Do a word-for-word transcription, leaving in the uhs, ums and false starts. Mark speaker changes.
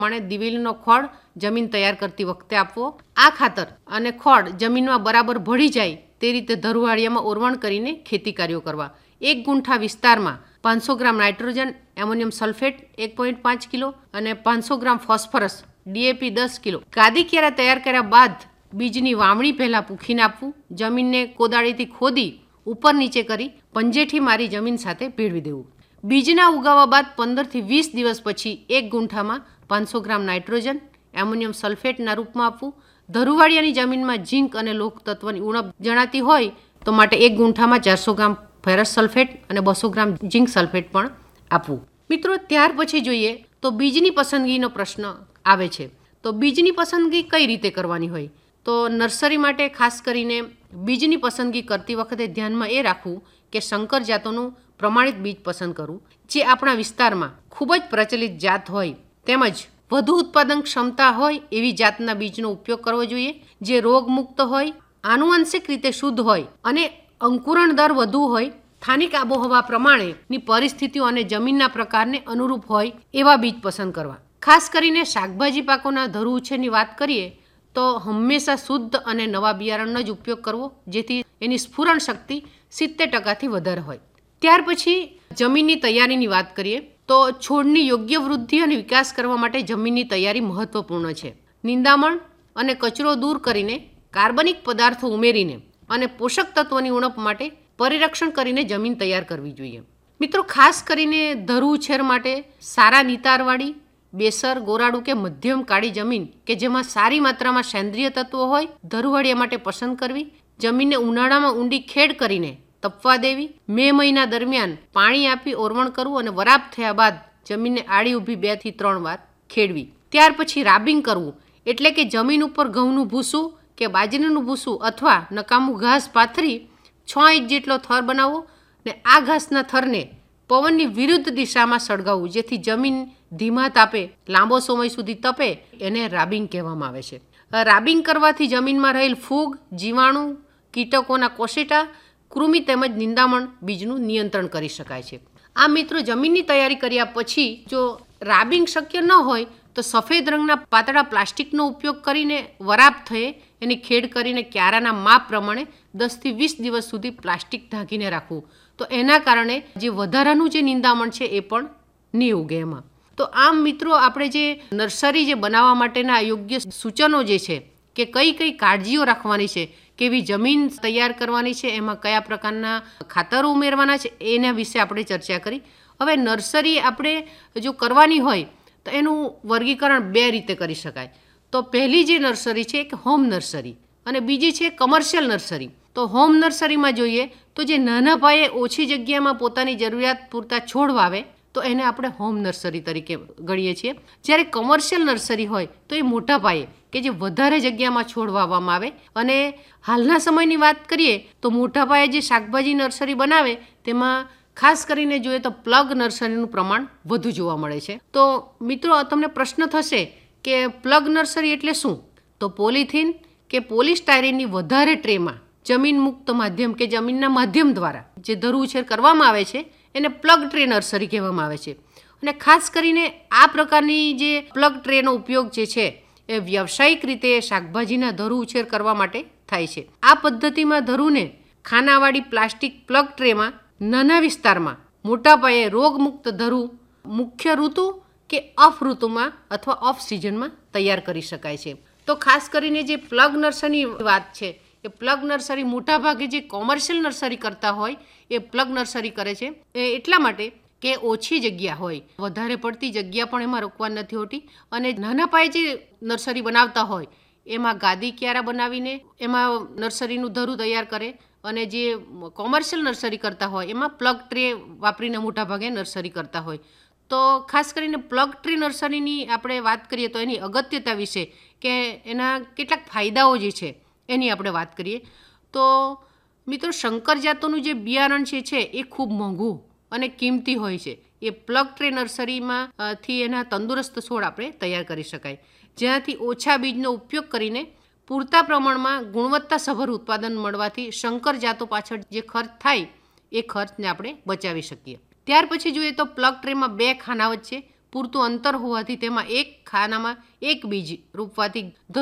Speaker 1: પ્રમાણે દિવેલીનો ખોળ જમીન તૈયાર કરતી વખતે આપવો. આ ખાતર અને ખોળ જમીનમાં બરાબર ભળી જાય તે રીતે ધરુવાળિયામાં ઓરવણ કરીને ખેતી કાર્યો કરવા. એક ગુંઠા વિસ્તારમાં પાંચસો ગ્રામ નાઇટ્રોજન, એમોનિયમ સલ્ફેટ એક પોઈન્ટ પાંચ કિલો અને પાંચસો ગ્રામ ફોસ્ફરસ ડીએપી દસ કિલો. ગાદી ક્યારા તૈયાર કર્યા બાદ બીજની વાવણી પહેલાં પૂખીને આપવું. જમીનને કોદાળીથી ખોદી ઉપર નીચે કરી પંજેઠી મારી જમીન સાથે ભેળવી દેવું. બીજના ઉગાવા બાદ પંદરથી વીસ દિવસ પછી એક ગુંઠામાં પાંચસો ગ્રામ નાઇટ્રોજન, એમોનિયમ સલ્ફેટના રૂપમાં આપવું. ધરુવાળિયાની જમીનમાં ઝીંક અને લોહ તત્વની ઉણપ જણાતી હોય તો માટે એક ગુંઠામાં ચારસો ગ્રામ ફેરસ સલ્ફેટ અને બસો ગ્રામ ઝીંક સલ્ફેટ પણ આપવું. મિત્રો, ત્યાર પછી જોઈએ તો બીજની પસંદગીનો પ્રશ્ન આવે છે. તો બીજની પસંદગી કઈ રીતે કરવાની હોય? તો નર્સરી માટે ખાસ કરીને બીજની પસંદગી કરતી વખતે ધ્યાનમાં એ રાખવું કે શંકર જાતોનું પ્રમાણિત બીજ પસંદ કરવું, જે આપણા વિસ્તારમાં ખૂબ જ પ્રચલિત જાત હોય તેમજ વધુ ઉત્પાદન ક્ષમતા હોય એવી જાતના બીજનો ઉપયોગ કરવો જોઈએ, જે રોગમુક્ત હોય, આનુવંશિક રીતે શુદ્ધ હોય અને અંકુરણ દર વધુ હોય, સ્થાનિક આબોહવા પ્રમાણેની પરિસ્થિતિઓ અને જમીનના પ્રકારને અનુરૂપ હોય એવા બીજ પસંદ કરવા. ખાસ કરીને શાકભાજી પાકોના ધરુ ઉછેરની વાત કરીએ તો હંમેશા શુદ્ધ અને નવા બિયારણનો જ ઉપયોગ કરવો, જેથી એની સ્ફુરણ શક્તિ સિત્તેર ટકાથી વધારે હોય. ત્યાર પછી જમીનની તૈયારીની વાત કરીએ તો છોડની યોગ્ય વૃદ્ધિ અને વિકાસ કરવા માટે જમીનની તૈયારી મહત્વપૂર્ણ છે. નિંદામણ અને કચરો દૂર કરીને, કાર્બનિક પદાર્થો ઉમેરીને અને પોષક તત્વોની ઉણપ માટે પરિરક્ષણ કરીને જમીન તૈયાર કરવી જોઈએ. મિત્રો, ખાસ કરીને ધરુ ઉછેર માટે સારા નિતારવાળી, બેસર, ગોરાડું કે મધ્યમ કાળી જમીન કે જેમાં સારી માત્રામાં સેન્દ્રિય તત્વો હોય ધરુવાળિયા માટે પસંદ કરવી. જમીનને ઉનાળામાં ઊંડી ખેડ કરીને તપવા દેવી. મે મહિના દરમિયાન પાણી આપી ઓરવણ કરવું અને વરાપ થયા બાદ જમીનને આડી ઊભી બે થી ત્રણ વાર ખેડવી. ત્યાર પછી રાબિંગ કરવું, એટલે કે જમીન ઉપર ઘઉંનું ભૂસું કે બાજરીનું ભૂસું અથવા નકામું ઘાસ પાથરી છ ઇંચ જેટલો થર બનાવવો ને આ ઘાસના થરને પવનની વિરુદ્ધ દિશામાં સળગાવવું, જેથી જમીન ધીમા તાપે લાંબો સમય સુધી તપે. એને રાબિંગ કહેવામાં આવે છે. રાબિંગ કરવાથી જમીનમાં રહેલ ફૂગ, જીવાણુ, કીટકોના કોશેટા, કૃમિ તેમજ નિંદામણ બીજનું નિયંત્રણ કરી શકાય છે. આ મિત્રો, જમીનની તૈયારી કર્યા પછી જો રાબિંગ શક્ય ન હોય તો સફેદ રંગના પાતળા પ્લાસ્ટિકનો ઉપયોગ કરીને વરાપ થયે એની ખેડ કરીને ક્યારાના માપ પ્રમાણે દસથી વીસ દિવસ સુધી પ્લાસ્ટિક ઢાંકીને રાખવું. તો એના કારણે જે વધારાનું જે નિંદામણ છે એ પણ નહીં ઉગે એમાં. તો આમ મિત્રો, આપણે જે નર્સરી જે બનાવવા માટેના યોગ્ય સૂચનો જે છે કે કઈ કઈ કાળજીઓ રાખવાની છે, કેવી જમીન તૈયાર કરવાની છે, એમાં કયા પ્રકારના ખાતરો ઉમેરવાના છે, એના વિશે આપણે ચર્ચા કરી. હવે નર્સરી આપણે જો કરવાની હોય તો એનું વર્ગીકરણ બે રીતે કરી શકાય. તો પહેલી જે નર્સરી છે એક હોમ નર્સરી અને બીજી છે કમર્શિયલ નર્સરી. તો હોમ નર્સરીમાં જોઈએ તો જે નાના પાયે ઓછી જગ્યામાં પોતાની જરૂરિયાત પૂરતા છોડ વાવે તો એને આપણે હોમ નર્સરી તરીકે ગણીએ છીએ. જ્યારે કમર્શિયલ નર્સરી હોય તો એ મોટા પાયે કે જે વધારે જગ્યામાં છોડ વાવવામાં આવે. અને હાલના સમયની વાત કરીએ તો મોટા પાયે જે શાકભાજી નર્સરી બનાવે તેમાં ખાસ કરીને જોઈએ તો પ્લગ નર્સરીનું પ્રમાણ વધુ જોવા મળે છે. તો મિત્રો, તમને પ્રશ્ન થશે કે પ્લગ નર્સરી એટલે શું? તો પોલિથીન કે પોલિસ્ટાયરીનની વધારે ટ્રેમાં જમીન મુક્ત માધ્યમ કે જમીનના માધ્યમ દ્વારા જે ધરુ ઉછેર કરવામાં આવે છે એને પ્લગ ટ્રે નર્સરી કહેવામાં આવે છે. અને ખાસ કરીને આ પ્રકારની જે પ્લગ ટ્રેનો ઉપયોગ જે છે એ વ્યવસાયિક રીતે શાકભાજીના ધરુ ઉછેર કરવા માટે થાય છે. આ પદ્ધતિમાં ધરુને ખાનાવાળી પ્લાસ્ટિક પ્લગ ટ્રેમાં નાના વિસ્તારમાં મોટા પાયે રોગમુક્ત ધરુ મુખ્ય ઋતુ કે ઓફ ઋતુમાં અથવા ઓફ સિઝનમાં તૈયાર કરી શકાય છે. તો ખાસ કરીને જે પ્લગ નર્સરીની વાત છે એ પ્લગ નર્સરી મોટાભાગે જે કોમર્શિયલ નર્સરી કરતા હોય એ પ્લગ નર્સરી કરે છે એ એટલા માટે કે ઓછી જગ્યા હોય, વધારે પડતી જગ્યા પણ એમાં રોકવાની નથી હોતી. અને નાના પાયે જે નર્સરી બનાવતા હોય એમાં ગાદી ક્યારા બનાવીને એમાં નર્સરીનું ધરુ તૈયાર કરે. અને જે કોમર્શિયલ નર્સરી કરતા હોય એમાં પ્લગ ટ્રે વાપરીને મોટાભાગે નર્સરી કરતા હોય. તો ખાસ કરીને પ્લગ ટ્રી નર્સરીની આપણે વાત કરીએ તો એની અગત્યતા વિશે કે એના કેટલાક ફાયદાઓ જે છે એની આપણે વાત કરીએ. તો મિત્રો, શંકર જાતોનું જે બિયારણ છે છે એ ખૂબ મોંઘું અને કિંમતી હોય છે. એ પ્લગ ટ્રે નર્સરીમાં થી એના તંદુરસ્ત છોડ આપણે તૈયાર કરી શકાય, જેનાથી ઓછા બીજનો ઉપયોગ કરીને પૂરતા પ્રમાણમાં ગુણવત્તાસભર ઉત્પાદન મળવાથી શંકર જાતો પાછળ જે ખર્ચ થાય એ ખર્ચને આપણે બચાવી શકીએ. ત્યાર પછી જોઈએ તો પ્લગ ટ્રેમાં બે ખાના વચ્ચે પૂરતું અંતર હોવાથી તેમાં એક ખાનામાં એક બીજ રોપવાથી